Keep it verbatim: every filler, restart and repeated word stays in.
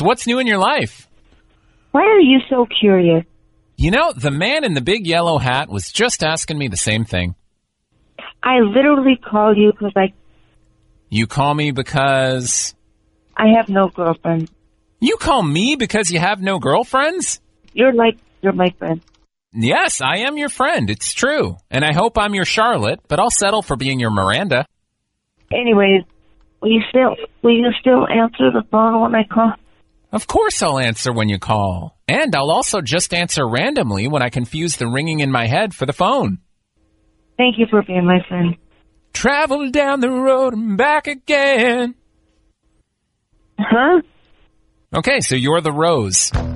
what's new in your life? Why are you so curious? You know, the man in the big yellow hat was just asking me the same thing. I literally called you because I... You call me because... I have no girlfriend. You call me because you have no girlfriends? You're like, you're my friend. Yes, I am your friend. It's true. And I hope I'm your Charlotte, but I'll settle for being your Miranda. Anyways, will you still, will you still answer the phone when I call? Of course I'll answer when you call. And I'll also just answer randomly when I confuse the ringing in my head for the phone. Thank you for being my friend. Travel down the road and back again. Huh? Okay, so you're the rose.